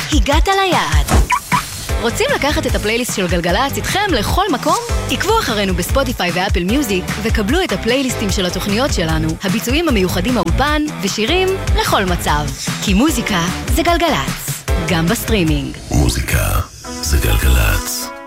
הגעת ליעד. רוצים לקחת את הפלייליסט של גלגלצ איתכם לכל מקום? עקבו אחרינו בספוטיפיי ואפל מיוזיק וקבלו את הפלייליסטים של התוכניות שלנו, הביצועים המיוחדים מהאולפן ושירים לכל מצב. כי מוזיקה זה גלגלצ, גם בסטרימינג. מוזיקה זה גלגלצ.